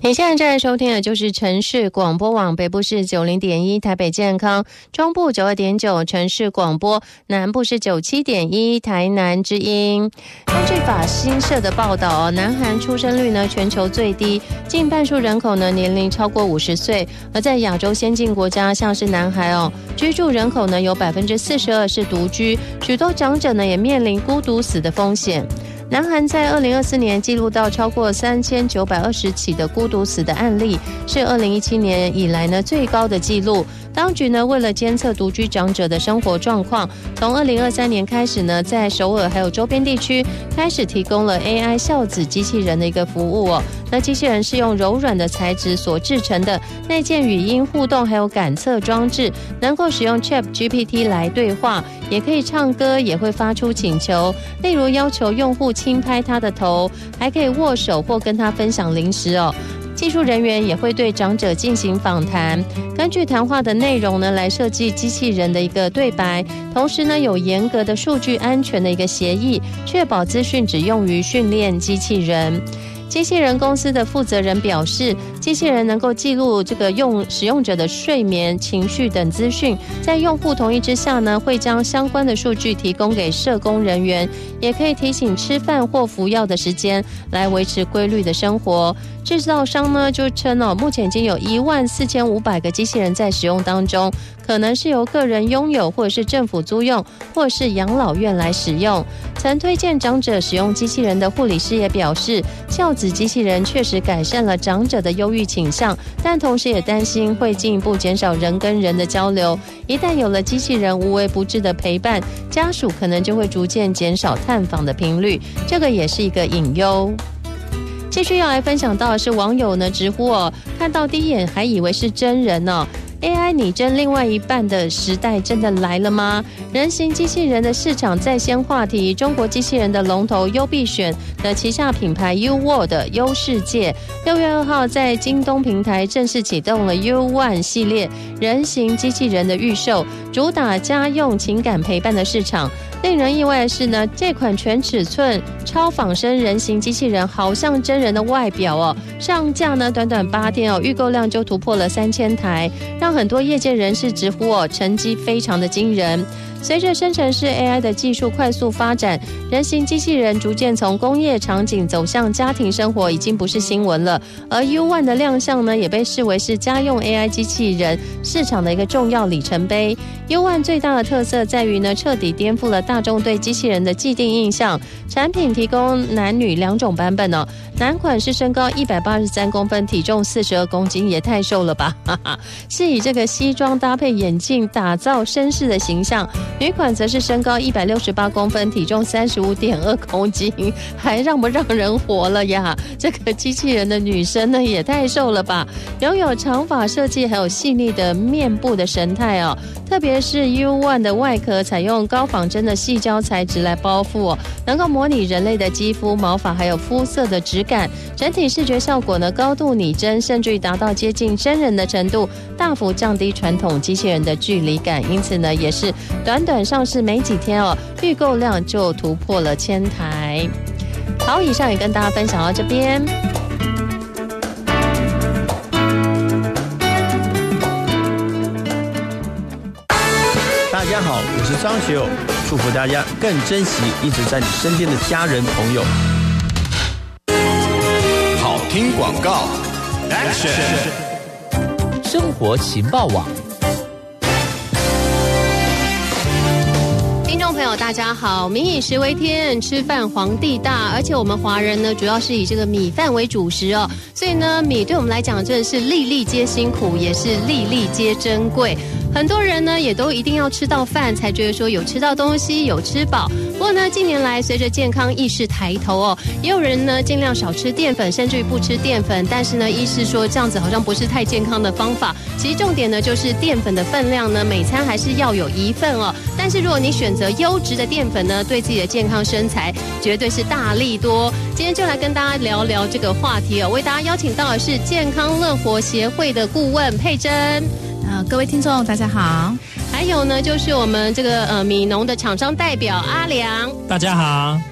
你现在正在收听的就是城市广播网，北部是 90.1 台北健康，中部 92.9 城市广播，南部是 97.1 台南之音。根据法新社的报道，南韩出生率呢全球最低，近半数人口呢年龄超过50岁，而在亚洲先进国家像是南韩居住人口呢有 42% 是独居，许多长者呢也面临孤独死的风险。南韩在2024年记录到超过3920起的孤独死的案例，是2017年以来呢最高的记录。当局呢为了监测独居长者的生活状况，从2023年开始呢，在首尔还有周边地区开始提供了 AI 孝子机器人的一个服务那机器人是用柔软的材质所制成的，内建语音互动还有感测装置，能够使用 ChatGPT 来对话，也可以唱歌，也会发出请求，例如要求用户轻拍他的头，还可以握手或跟他分享零食技术人员也会对长者进行访谈，根据谈话的内容呢来设计机器人的一个对白，同时呢有严格的数据安全的一个协议，确保资讯只用于训练机器人。机器人公司的负责人表示，机器人能够记录这个使用者的睡眠、情绪等资讯，在用户同意之下呢，会将相关的数据提供给社工人员，也可以提醒吃饭或服药的时间，来维持规律的生活。制造商呢就称目前已经有14500个机器人在使用当中，可能是由个人拥有，或者是政府租用，或者是养老院来使用。曾推荐长者使用机器人的护理师也表示，孝子机器人确实改善了长者的忧郁倾向，但同时也担心会进一步减少人跟人的交流。一旦有了机器人无微不至的陪伴，家属可能就会逐渐减少探访的频率，这个也是一个隐忧。继续要来分享到的是网友呢直呼看到第一眼还以为是真人AI 拟真另外一半的时代真的来了吗？人形机器人的市场再掀话题，中国机器人的龙头优必选的旗下品牌 UWorld 优世界6月2号在京东平台正式启动了 U1 系列人形机器人的预售，主打家用情感陪伴的市场。令人意外的是呢，这款全尺寸超仿生人形机器人好像真人的外表上架呢短短8天预购量就突破了3000台，让很多业界人士直呼成绩非常的惊人。随着生成式 AI 的技术快速发展，人形机器人逐渐从工业场景走向家庭生活已经不是新闻了，而 U1 的亮相呢也被视为是家用 AI 机器人市场的一个重要里程碑。 U1 最大的特色在于呢彻底颠覆了大众对机器人的既定印象，产品提供男女2种版本男款是身高183公分，体重42公斤，也太瘦了吧是以这个西装搭配眼镜打造绅士的形象，女款则是身高168公分，体重35.2公斤，还让不让人活了呀？这个机器人的女生呢也太瘦了吧，拥有长发设计还有细腻的面部的神态特别是 U1 的外壳采用高仿真的矽胶材质来包覆能够模拟人类的肌肤、毛发还有肤色的质感，整体视觉效果呢高度拟真，甚至于达到接近真人的程度，大幅降低传统机器人的距离感，因此呢也是短短上市没几天预购量就突破了1000台。好，以上也跟大家分享到这边。 大家好，我是张学友，祝福大家更珍惜一直在你身边的家人朋友。 好听广告 Action 生活情报网。 听众朋友大家好，民以食为天，吃饭皇帝大，而且我们华人呢主要是以这个米饭为主食所以呢米对我们来讲真的是粒粒皆辛苦，也是粒粒皆珍贵。很多人呢也都一定要吃到饭才觉得说有吃到东西，有吃饱。不过呢近年来随着健康意识抬头也有人呢尽量少吃淀粉，甚至于不吃淀粉，但是呢医师说这样子好像不是太健康的方法。其实重点呢就是淀粉的分量呢每餐还是要有1份但是如果你选择优质的淀粉呢，对自己的健康身材绝对是大利多。今天就来跟大家聊聊这个话题为大家邀请到的是健康乐活协会的顾问佩珍。 各位听众大家好。 还有呢就是我们这个米农的厂商代表阿良。 大家好。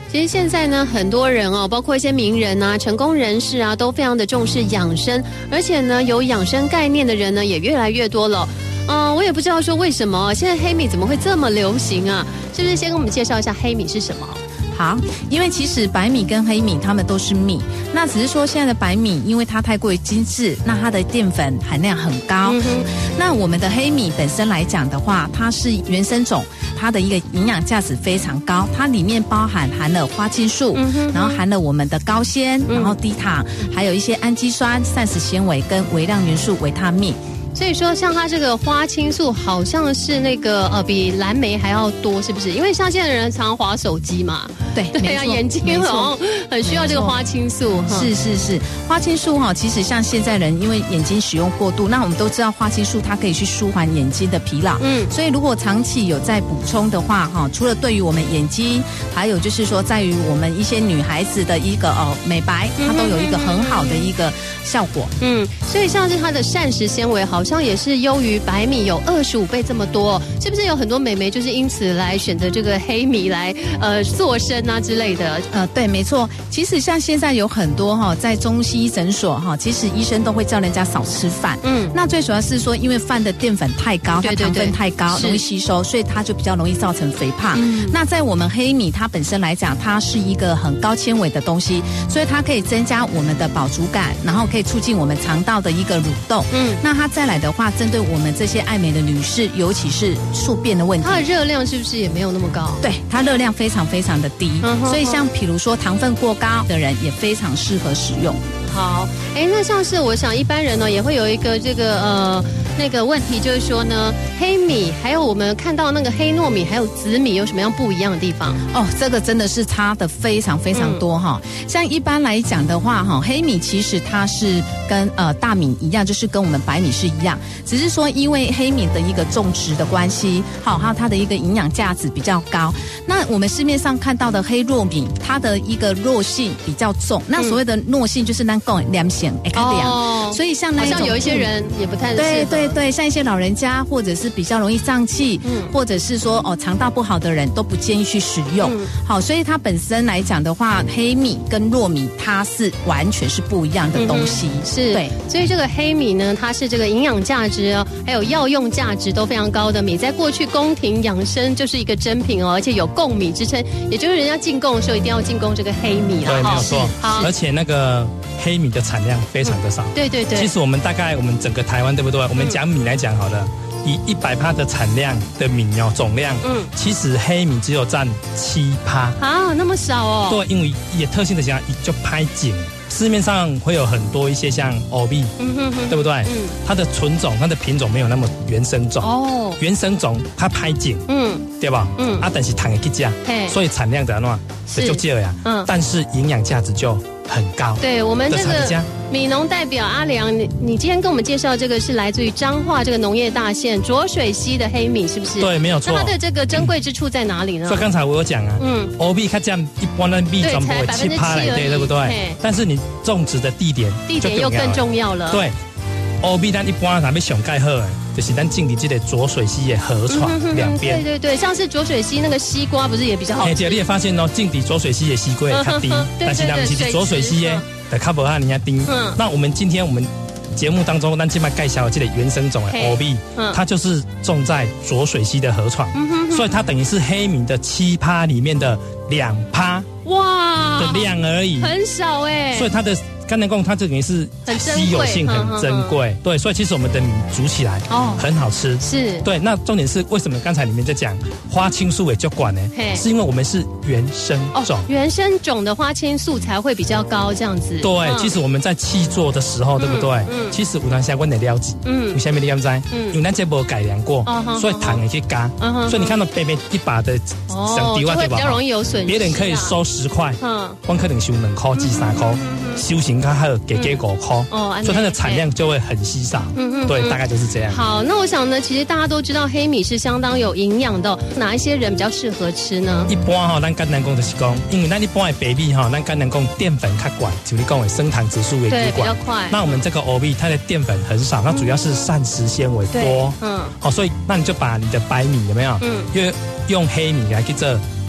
其实现在呢，很多人哦，包括一些名人啊、成功人士啊，都非常的重视养生，而且呢，有养生概念的人呢，也越来越多了。我也不知道说为什么现在黑米怎么会这么流行啊？是不是先跟我们介绍一下黑米是什么？ 好，因为其实白米跟黑米它们都是米，那只是说现在的白米因为它太过于精致，那它的淀粉含量很高。那我们的黑米本身来讲的话，它是原生种，它的一个营养价值非常高，它里面含了花青素，然后含了我们的高纤，然后低糖，还有一些氨基酸、膳食纤维跟微量元素维他命。 所以说，像它这个花青素好像是那个比蓝莓还要多，是不是？因为像现在的人常滑手机嘛，对啊，眼睛很需要这个花青素。 是，花青素其实像现在人因为眼睛使用过度，那我们都知道花青素它可以去舒缓眼睛的疲劳，所以如果长期有在补充的话，除了对于我们眼睛，还有就是说在于我们一些女孩子的一个美白，它都有一个很好的一个效果。 所以像是它的膳食纤维好像也是优于白米有25倍这么多，是不是有很多美眉就是因此来选择这个黑米来塑身啊之类的？ 对，没错。其实像现在有很多在中西医诊所其实医生都会叫人家少吃饭。那最主要是说，因为饭的淀粉太高，它糖分太高，容易吸收，所以它就比较容易造成肥胖。那在我们黑米它本身来讲，它是一个很高纤维的东西，所以它可以增加我们的饱足感，然后可以促进我们肠道的一个蠕动。那它再来的话，针对我们这些爱美的女士，尤其是宿便的问题， 它的热量是不是也没有那么高？ 对，它热量非常非常的低，所以像比如说糖分过高的人也非常适合使用。 好，那像是我想一般人呢也会有一个这个那个问题，就是说呢，黑米还有我们看到那个黑糯米还有紫米有什么样不一样的地方？ 这个真的是差的非常非常多像一般来讲的话黑米其实它是跟大米一样，就是跟我们白米是一样，只是说因为黑米的一个种植的关系，还有它的一个营养价值比较高。那我们市面上看到的黑糯米，它的一个糯性比较重。那所谓的糯性就是咱讲凉性，所以像那一种， 好像有一些人也不太适合。 对，像一些老人家或者是比较容易胀气，或者是说肠道不好的人都不建议去使用。好，所以它本身来讲的话，黑米跟糯米它是完全是不一样的东西。 是，对，所以这个黑米呢，它是这个营养价值还有药用价值都非常高的米，在过去宫廷养生就是一个珍品而且有贡米之称，也就是人家进贡的时候一定要进贡这个黑米对，没有错。而且那个黑米的产量非常的少。 对。 其实我们大概我们整个台湾对不对？我们讲米来讲好了，以100%的产量的米总量，其实黑米只有占7%。 那么少哦？ 对，因为也特性的讲，就拍紧。市面上会有很多一些像欧米，对不对？它的纯种、它的品种没有那么原生种。原生种它拍紧，对吧？但是糖也去加，所以产量的话就少呀。但是营养价值就很高。 对，我们这个米农代表阿良，你今天跟我们介绍这个是来自于彰化这个农业大县浊水溪的黑米，是不是？ 对，没有错。 那它的这个珍贵之处在哪里呢？ 所以刚才我有讲欧米它这样一般的米全部会7%来对不对？但是你种植的地点又更重要了。 对，欧米咱一般咱要上盖好的，就是咱种的这个浊水溪的河床两边。 对，像是浊水溪那个西瓜不是也比较好吃？ 你也发现种的浊水溪的西瓜较低，但是咱们是浊水溪的较无人家低。那我们今天我们节目当中，咱今麦介绍这个原生种的欧米，它就是种在浊水溪的河床，所以它等于是黑米的7%里面的2%的量而已， 很少所以它的甘南贡它这等于是稀有性很珍贵，对，所以其实我们的米煮起来很好吃， 是对。 那重点是为什么刚才里面在讲花青素也就管呢？是因为我们是原生种， 原生种的花青素才会比较高，这样子。 对，其实我们在契做的时候，对不对？其实有当下我得了解，有下面你知道？因为咱这没改良过，所以糖也可以加，所以你看到北边一把的小底就会比较容易有损失， 别人可以收10块，我可能收2块至3块，修行它还有给5块，所以它的产量就会很稀少。对，大概就是这样。 好，那我想呢，其实大家都知道黑米是相当有营养的，哪一些人比较适合吃呢？ 一般咱甘南讲就是讲，因为咱一般的白米咱甘南讲淀粉较高，就你讲的升糖指数也比较快。 那我们这个欧米它的淀粉很少，它主要是膳食纤维多。所以那你就把你的白米有没有？用黑米来去做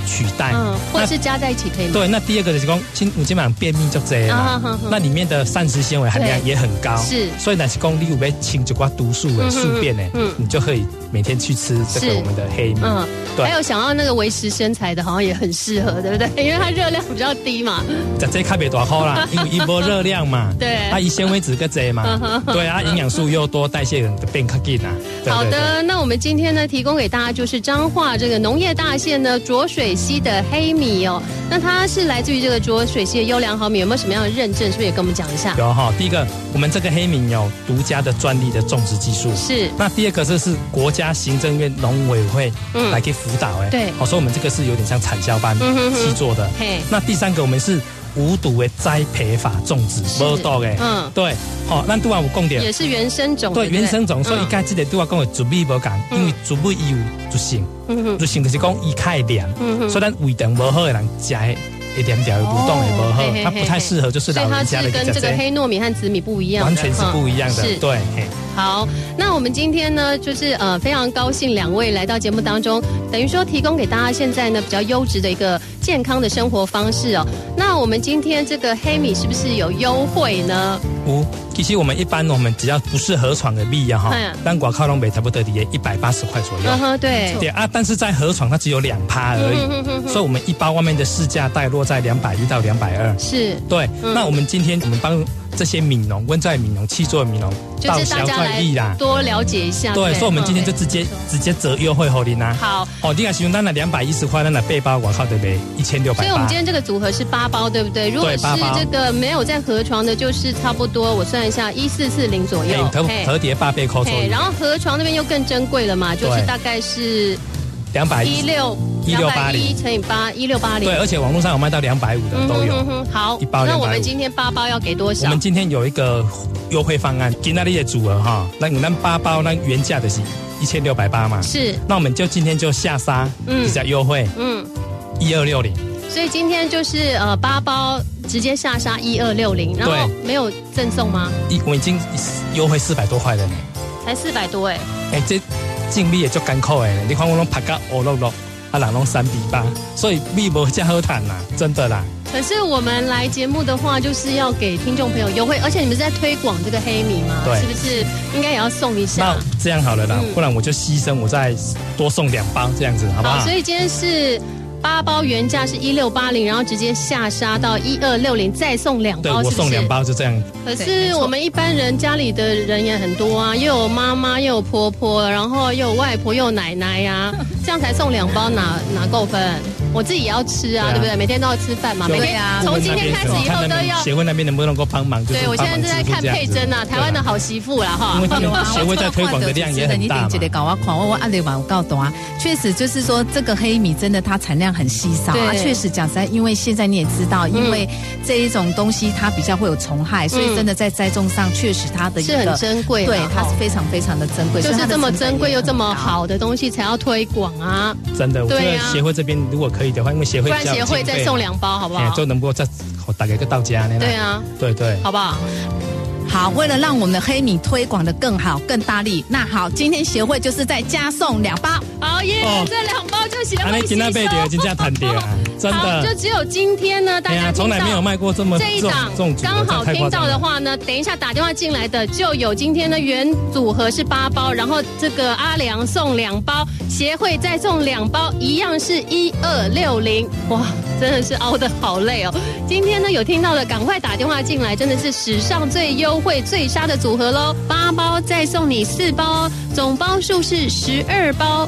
取代， 或者是加在一起可以吗？ 对，那第二个就是讲，有基本上便秘就这样嘛，那里面的膳食纤维含量也很高， 是， 所以呢是讲你有要清一寡毒素的宿便呢，你就可以每天去吃这个我们的黑米， 对。还有想要那个维持身材的，好像也很适合，对不对？因为它热量比较低嘛。 这卡别大块啦，因为一波热量嘛， 对， 它纤维质个多嘛，对啊，营养素又多，代谢的变较紧啊。 好的，那我们今天呢提供给大家就是彰化这个农业大县呢浊水溪的黑米哦，那它是来自于这个浊水溪的优良好米，有没有什么样的认证？是不是也跟我们讲一下？ 有哈，第一个我们这个黑米有独家的专利的种植技术， 是。 那第二个是国家行政院农委会来给辅导对， 好，所以我们这个是有点像产销班去做的。那第三个我们是无毒的栽培法种植，无毒的，对，好，咱拄啊有讲到， 也是原生种， 对，原生种，所以该这个拄啊讲的竹米无共，因为竹米伊有竹性，竹性就是讲伊较黏，所以咱胃肠无好的人食一点点蠕动也不好，它不太适合就是老人家的。 所以它是跟这个黑糯米和紫米不一样的， 完全是不一样的。对， 好，那我们今天呢，就是非常高兴两位来到节目当中，等于说提供给大家现在呢比较优质的一个健康的生活方式哦。那我们今天这个黑米是不是有优惠呢？ 其实我们一般我们只要不是河床的米啊哈，但广靠拢卖差不多也180块左右。对啊，但是在河床它只有2%而已，所以我们一包外面的市价大概落在210到220。 是， 对。那我们今天我们帮这些米农、温在米农、契作米农， 就是大家来多了解一下。 对，所以我们今天就直接折优惠给你拿。 好， 你看，像咱那210块，咱那8包，我靠，对不对？1680。 所以我们今天这个组合是8包，对不对？如果是这个没有在河床的，就是差不多，我算一下，1440左右。 折叠8倍扣抽。 然后河床那边又更珍贵了嘛，就是大概是280乘以8，1680。 对，而且网络上有卖到250的都有。 好，那我们今天8包要给多少？ 我们今天有一个优惠方案，今天的组合哈，那8包那原价的是1680嘛， 是。 那我们就今天就下杀比较优惠，1260。 所以今天就是8包直接下杀1260，然后没有赠送吗？ 我已经优惠400多块了呢， 才400多哎。 这净利也就艰苦哎，你看我拢拍到乌落落，人拢3比8，所以米无这好谈啦，真的啦。 可是我们来节目的话，就是要给听众朋友优惠，而且你们是在推广这个黑米吗？对，是不是应该也要送一下？ 那这样好了啦，不然我就牺牲，我再多送2包这样子，好不好？ 好，所以今天是8包原价是1680，然后直接下杀到1260，再送2包， 对，我送2包就这样。 可是我们一般人家里的人也很多啊，又有妈妈，又有婆婆，然后又有外婆，又有奶奶呀，这样才送2包哪够分？我自己也要吃啊，对不对？每天都要吃饭嘛，每天从今天开始以后都要。 协会那边能不能够帮忙？ 对，我现在正在看佩珍啊，台湾的好媳妇啦哈。 因为他们协会在推广的量也很大嘛。 我按钮我告懂啊，确实就是说这个黑米真的它产量很稀少啊，确实讲实在，因为现在你也知道，因为这一种东西它比较会有虫害，所以真的在栽种上确实它的一个是很珍贵， 对，它是非常非常的珍贵， 就是这么珍贵又这么好的东西才要推广啊。 真的，我觉得协会这边如果可以的话，因为协会不然协会再送2包好不好？ 就能够再大概个到家呢。 对啊， 对， 好不好？ 好，为了让我们的黑米推广的更好、更大力，那好，今天协会就是再加送2包。好耶，这2包就协会今天被跌，今天谈跌啊，真的。 就只有今天呢，大家从来没有卖过这么这一档，刚好听到的话呢，等一下打电话进来的就有今天的原组合是8包，然后这个阿良送2包，协会再送2包，一样是1260。哇，真的是熬得好累哦。今天呢有听到的赶快打电话进来，真的是史上最优惠最杀的组合喽，8包再送你4包，总包数是12包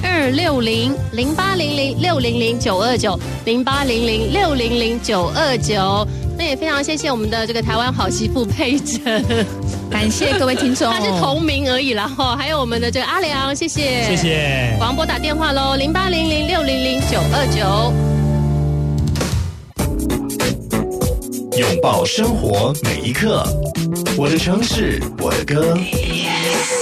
，1260-600-929，0800-600-929。那也非常谢谢我们的这个台湾好媳妇佩珍， 感谢各位听众， 他是同名而已啦哈，还有我们的这个阿良，谢谢，广播打电话喽，0800-600-929。 拥抱生活每一刻，我的城市，我的歌。